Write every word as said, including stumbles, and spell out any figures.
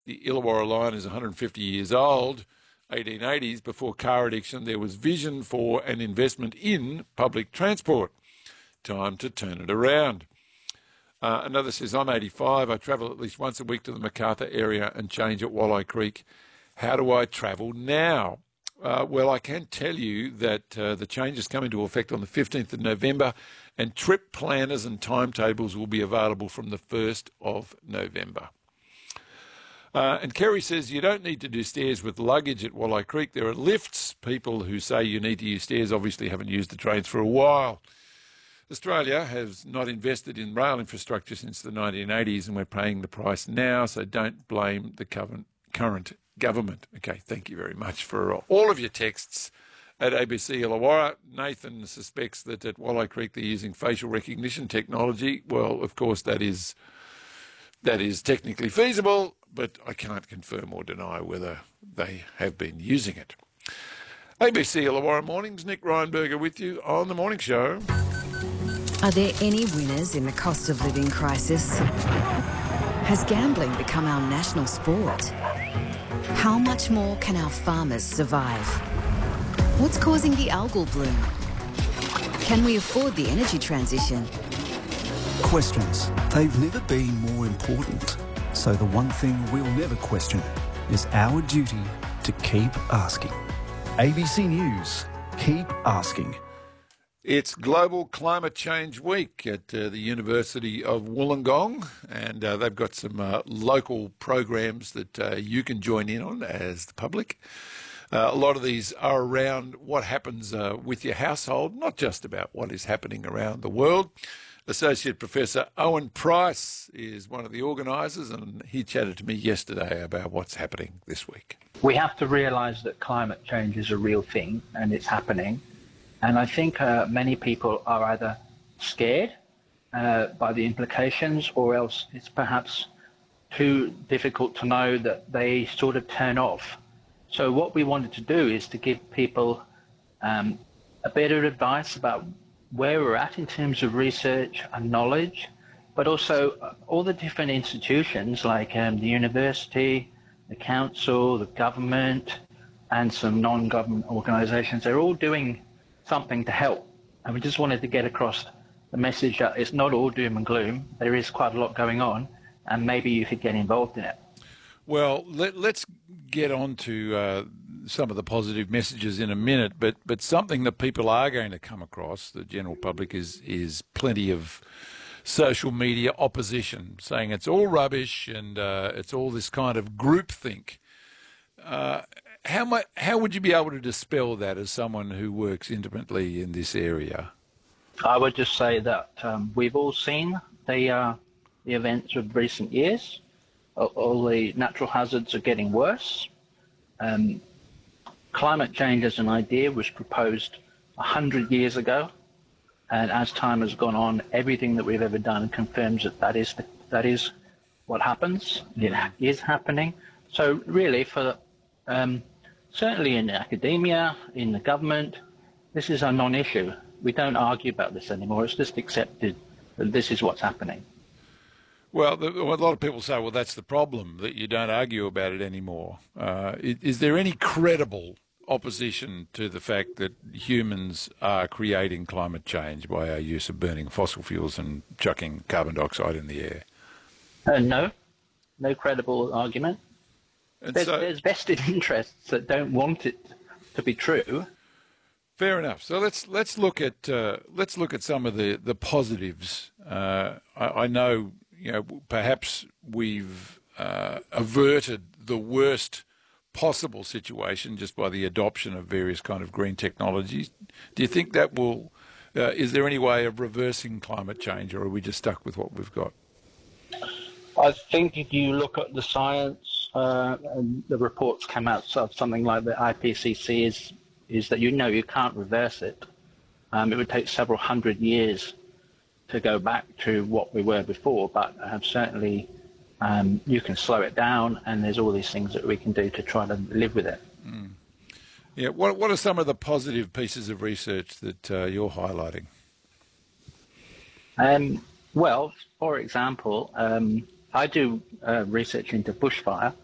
The Illawarra line is one hundred fifty years old, eighteen eighties. Before car addiction, there was vision for and investment in public transport. Time to turn it around. Uh, another says, I'm eighty-five. I travel at least once a week to the Macarthur area and change at Walleye Creek. How do I travel now? Uh, well, I can tell you that uh, the changes come into effect on the fifteenth of November, and trip planners and timetables will be available from the first of November. Uh, and Kerry says, you don't need to do stairs with luggage at Walleye Creek. There are lifts. People who say you need to use stairs obviously haven't used the trains for a while. Australia has not invested in rail infrastructure since the nineteen eighties, and we're paying the price now, so don't blame the current government. Okay, thank you very much for all of your texts at A B C Illawarra. Nathan suspects that at Walleye Creek they're using facial recognition technology. Well, of course, that is that is technically feasible, but I can't confirm or deny whether they have been using it. A B C Illawarra Mornings, Nick Reinberger with you on The Morning Show. Are there any winners in the cost of living crisis? Has gambling become our national sport? How much more can our farmers survive? What's causing the algal bloom? Can we afford the energy transition? Questions. They've never been more important. So the one thing we'll never question is our duty to keep asking. A B C News. Keep asking. It's Global Climate Change Week at uh, the University of Wollongong, and uh, they've got some uh, local programs that uh, you can join in on as the public. Uh, a lot of these are around what happens uh, with your household, not just about what is happening around the world. Associate Professor Owen Price is one of the organisers, and he chatted to me yesterday about what's happening this week. We have to realise that climate change is a real thing, and it's happening. And I think uh, many people are either scared uh, by the implications, or else it's perhaps too difficult to know that they sort of turn off. So what we wanted to do is to give people um, a better advice about where we're at in terms of research and knowledge, but also all the different institutions like um, the university, the council, the government, and some non-government organisations. They're all doing something to help, and we just wanted to get across the message that it's not all doom and gloom. There is quite a lot going on, and maybe you could get involved in it. Well, let, let's get on to uh, some of the positive messages in a minute, but but something that people are going to come across, the general public, is is plenty of social media opposition saying it's all rubbish and uh, it's all this kind of groupthink. Uh, How much, how would you be able to dispel that as someone who works intimately in this area? I would just say that um, we've all seen the, uh, the events of recent years. All the natural hazards are getting worse. Um, climate change as an idea was proposed a hundred years ago, and as time has gone on, everything that we've ever done confirms that that is, the, that is what happens. It is happening. So really, for um, certainly in academia, in the government, this is a non-issue. We don't argue about this anymore. It's just accepted that this is what's happening. Well, the, a lot of people say, well, that's the problem, that you don't argue about it anymore. Uh, is, is there any credible opposition to the fact that humans are creating climate change by our use of burning fossil fuels and chucking carbon dioxide in the air? Uh, no, no credible argument. There's, so, there's vested interests that don't want it to be true. Fair enough. So let's let's look at uh, let's look at some of the the positives. Uh, I, I know you know perhaps we've uh, averted the worst possible situation just by the adoption of various kind of green technologies. Do you think that will? Uh, is there any way of reversing climate change, or are we just stuck with what we've got? I think if you look at the science, uh, and the reports come out of something like the I P C C is is that you know you can't reverse it. Um, it would take several hundred years to go back to what we were before, but uh, certainly um, you can slow it down, and there's all these things that we can do to try to live with it. Mm. Yeah. What What are some of the positive pieces of research that uh, you're highlighting? Um, well, for example, um, I do uh, research into bushfire,